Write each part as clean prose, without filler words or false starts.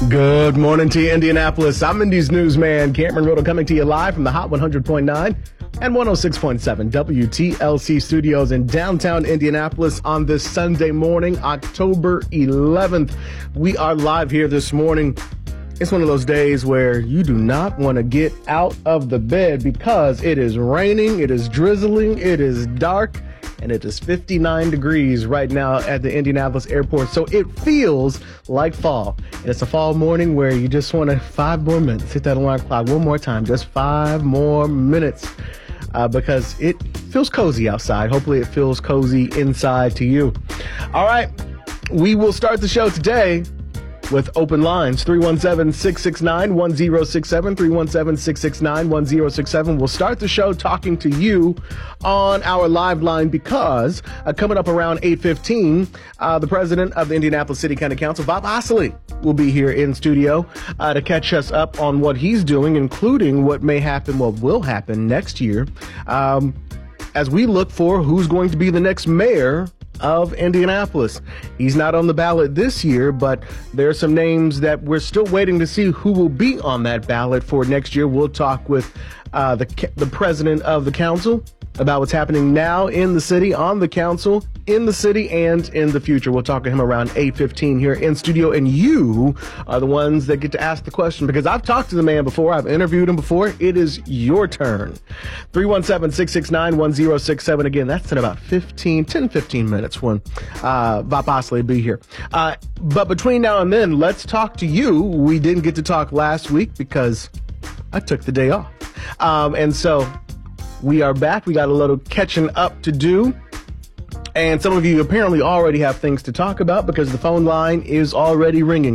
Good morning to you, Indianapolis. I'm Indy's newsman, Cameron Roto, coming to you live from the Hot 100.9 and 106.7 WTLC studios in downtown Indianapolis on this Sunday morning, October 11th. We are live here this morning. It's one of those days where you do not want to get out of the bed because it is raining, it is drizzling, it is dark, and it is 59 degrees right now at the Indianapolis airport. So it feels like fall. And it's a fall morning where you just want to 5 more minutes. Hit that alarm clock one more time. Just 5 more minutes because it feels cozy outside. Hopefully it feels cozy inside to you. All right. We will start the show today with open lines, 317-669-1067, 317-669-1067. We'll start the show talking to you on our live line because coming up around 8:15, the president of the Indianapolis City County Council, Bob Osley, will be here in studio to catch us up on what he's doing, including what may happen, what will happen next year, as we look for who's going to be the next mayor of Indianapolis. He's not on the ballot this year, but there are some names that we're still waiting to see who will be on that ballot for next year. We'll talk with the president of the council about what's happening now in the city, on the council, in the city, and in the future. We'll talk to him around 8:15 here in studio, and you are the ones that get to ask the question because I've talked to the man before. I've interviewed him before. It is your turn. 317-669-1067. Again, that's in about 10, 15 minutes when Bob Osley will be here. But between now and then, let's talk to you. We didn't get to talk last week because I took the day off. And so we are back. We got a little catching up to do. And some of you apparently already have things to talk about because the phone line is already ringing.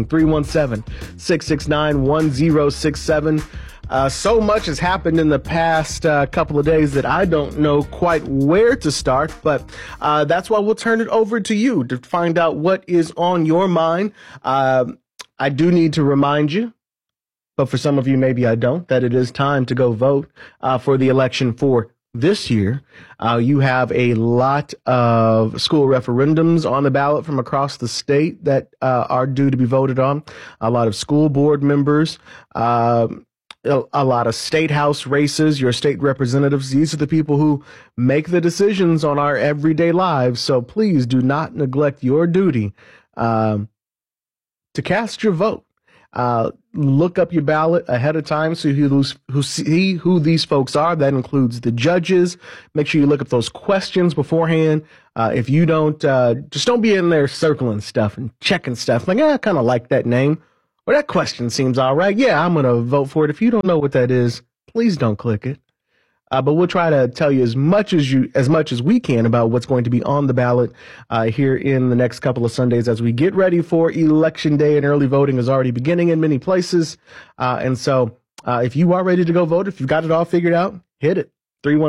317-669-1067. So much has happened in the past couple of days that I don't know quite where to start, but that's why we'll turn it over to you to find out what is on your mind. I do need to remind you, but for some of you, maybe I don't, that it is time to go vote for the election for this year. You have a lot of school referendums on the ballot from across the state that are due to be voted on. A lot of school board members, a lot of state house races, your state representatives. These are the people who make the decisions on our everyday lives. So please do not neglect your duty to cast your vote. Look up your ballot ahead of time, see who these folks are. That includes the judges. Make sure you look up those questions beforehand. If you don't, just don't be in there circling stuff and checking stuff. Like, I kind of like that name, or that question seems all right. Yeah, I'm going to vote for it. If you don't know what that is, please don't click it. But we'll try to tell you as much as we can about what's going to be on the ballot here in the next couple of Sundays as we get ready for Election Day, and early voting is already beginning in many places. And so if you are ready to go vote, if you've got it all figured out, hit it.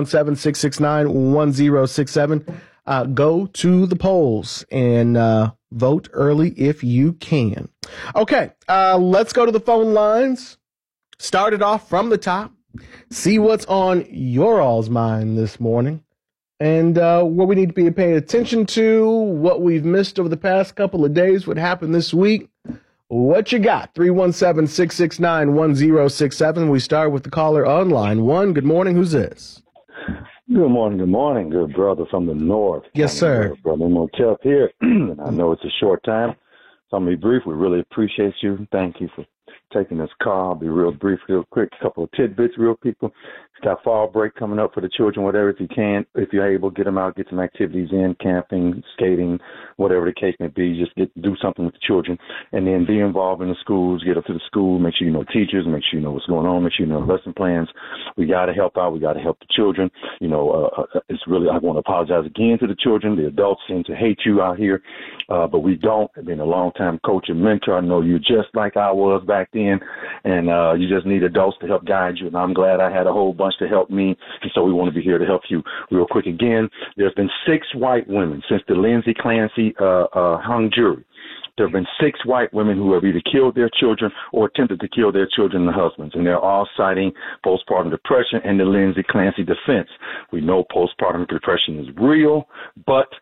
317-669-1067. Go to the polls and vote early if you can. Okay, let's go to the phone lines. Start it off from the top. See what's on your all's mind this morning and what we need to be paying attention to, what we've missed over the past couple of days, what happened this week. What you got? 317-669-1067. We start with the caller on line 1. Good morning. Who's this? Good morning. Good morning. Good brother from the north. Yes, sir. Brother Motep here. And I know it's a short time, so I'm going to be brief. We really appreciate you. Thank you for taking this call. I'll be real brief, real quick. A couple of tidbits, real people. It's got fall break coming up for the children, whatever. If you can, if you're able, get them out, get some activities in, camping, skating, whatever the case may be. Just do something with the children. And then be involved in the schools, get up to the school, make sure you know teachers, make sure you know what's going on, make sure you know lesson plans. We got to help out. We got to help the children. You know, it's really, I want to apologize again to the children. The adults seem to hate you out here, but we don't. I've been a long-time coach and mentor. I know you just like I was back then, and you just need adults to help guide you. And I'm glad I had a whole bunch to help me, and so we want to be here to help you. Real quick again, there's been 6 white women since the Lindsay Clancy hung jury. There have been 6 white women who have either killed their children or attempted to kill their children and husbands, and they're all citing postpartum depression and the Lindsay Clancy defense. We know postpartum depression is real, but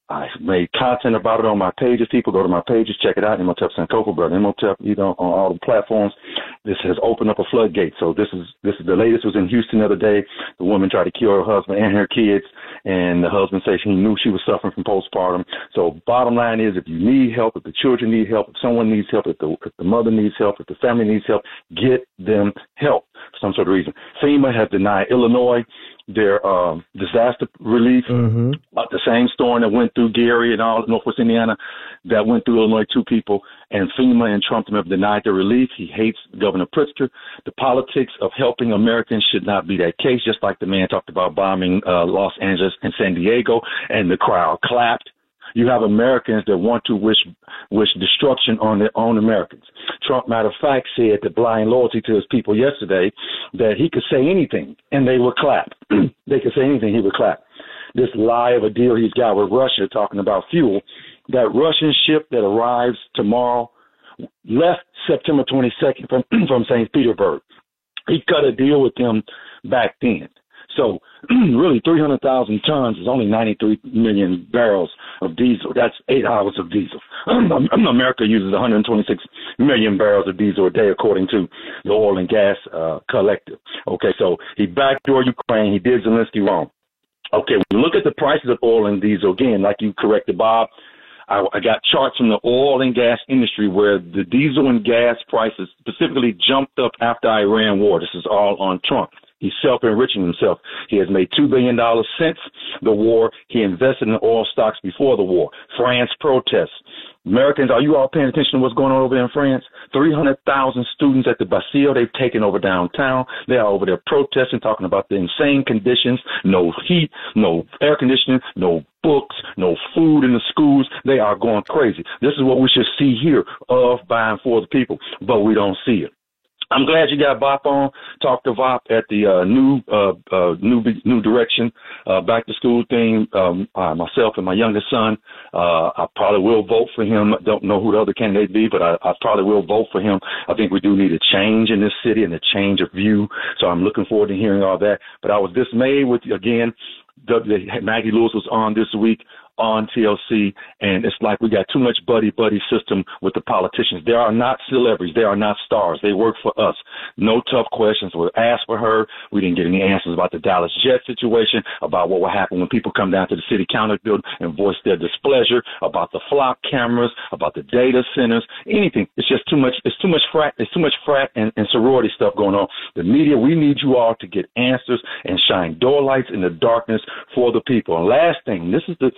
I made content about it on my pages. People go to my pages, check it out. Imhotep Sankofa, Brother Imhotep, on all the platforms. This has opened up a floodgate. So this is the latest was in Houston the other day. The woman tried to kill her husband and her kids, and the husband said he knew she was suffering from postpartum. So bottom line is, if you need help, if the children need help, if someone needs help, if the mother needs help, if the family needs help, get them help for some sort of reason. FEMA has denied Illinois their disaster relief. The same storm that went through Gary and all Northwest Indiana, that went through Illinois, 2 people, and FEMA and Trump have denied their relief. He hates Governor Pritzker. The politics of helping Americans should not be that case, just like the man talked about bombing Los Angeles and San Diego, and the crowd clapped. You have Americans that want to wish destruction on their own Americans. Trump, matter of fact, said that blind loyalty to his people yesterday, that he could say anything and they would clap. They could say anything, he would clap. This lie of a deal he's got with Russia, talking about fuel, that Russian ship that arrives tomorrow left September 22nd from St. Petersburg. He cut a deal with them back then. So really 300,000 tons is only 93 million barrels of diesel. That's 8 hours of diesel. America uses 126 million barrels of diesel a day, according to the Oil and Gas Collective. Okay, so he backdoored Ukraine. He did Zelensky wrong. Okay, when you look at the prices of oil and diesel, again, like you corrected, Bob, I got charts from the oil and gas industry where the diesel and gas prices specifically jumped up after Iran war. This is all on Trump. He's self-enriching himself. He has made $2 billion since the war. He invested in oil stocks before the war. France protests. Americans, are you all paying attention to what's going on over there in France? 300,000 students at the Bastille. They've taken over downtown. They are over there protesting, talking about the insane conditions, no heat, no air conditioning, no books, no food in the schools. They are going crazy. This is what we should see here of, by, and for the people, but we don't see it. I'm glad you got Vop on. Talk to Vop at the new direction back to school thing. Myself and my youngest son, I probably will vote for him. Don't know who the other candidate be, but I probably will vote for him. I think we do need a change in this city and a change of view. So I'm looking forward to hearing all that. But I was dismayed with, again, Maggie Lewis was on this week on TLC, and it's like we got too much buddy system with the politicians. They are not celebrities. They are not stars. They work for us. No tough questions were asked for her. We didn't get any answers about the Dallas Jet situation, about what will happen when people come down to the city council building and voice their displeasure, about the flock cameras, about the data centers, anything. It's just too much. It's too much frat and sorority stuff going on. The media, we need you all to get answers and shine door lights in the darkness for the people. And last thing,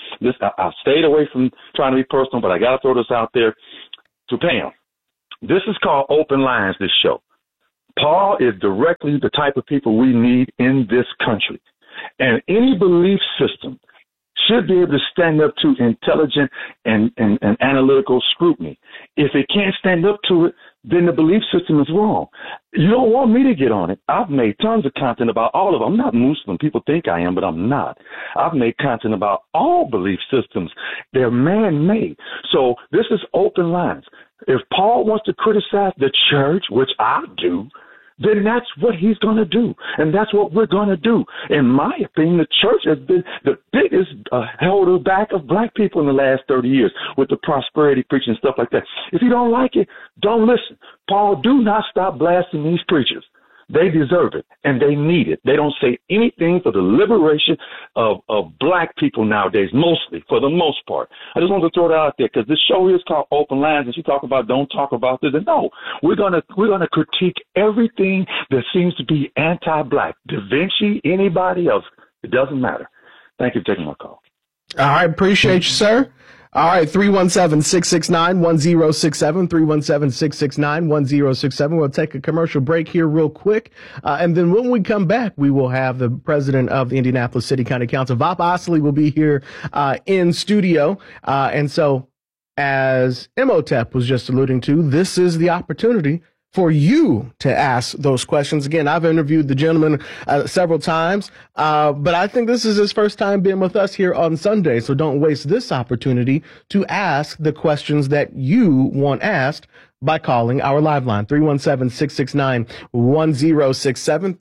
I stayed away from trying to be personal, but I got to throw this out there to Pam. This is called Open Lines, this show. Paul is directly the type of people we need in this country. And any belief system should be able to stand up to intelligent and analytical scrutiny. If it can't stand up to it, then the belief system is wrong. You don't want me to get on it. I've made tons of content about all of them. I'm not Muslim. People think I am, but I'm not. I've made content about all belief systems. They're man-made. So this is open lines. If Paul wants to criticize the church, which I do, then that's what he's going to do. And that's what we're going to do. In my opinion, the church has been the biggest holder back of black people in the last 30 years with the prosperity preaching and stuff like that. If you don't like it, don't listen. Paul, do not stop blasting these preachers. They deserve it, and they need it. They don't say anything for the liberation of black people nowadays, mostly, for the most part. I just want to throw that out there because this show is called Open Lines, and you talk about don't talk about this. And no, we're gonna critique everything that seems to be anti-black. Da Vinci, anybody else, it doesn't matter. Thank you for taking my call. All right, appreciate you, sir. All right, 317-669-1067, 317-669-1067. We'll take a commercial break here real quick. And then when we come back, we will have the president of the Indianapolis City County Council, Vop Osili, will be here in studio. And so, as Imhotep was just alluding to, this is the opportunity for you to ask those questions. Again, I've interviewed the gentleman several times, but I think this is his first time being with us here on Sunday. So don't waste this opportunity to ask the questions that you want asked by calling our live line, 317-669-1067.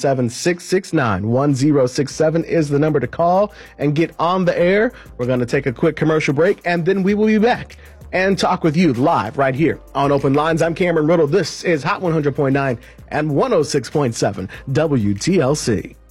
317-669-1067 is the number to call and get on the air. We're going to take a quick commercial break, and then we will be back and talk with you live right here on Open Lines. I'm Cameron Riddle. This is Hot 100.9 and 106.7 WTLC.